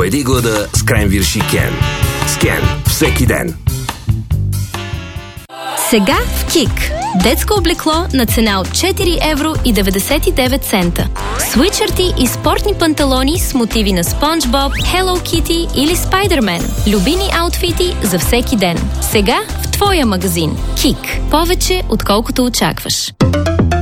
Победи глада с кренвирши Кен. С Кен всеки ден. Сега в КИК. Детско облекло на цена от 4,99 евро. Свитшърти и спортни панталони с мотиви на Спонж Боб, Hello Kitty или Спайдермен. Любими аутфити за всеки ден. Сега в твоя магазин. КИК. Повече отколкото очакваш.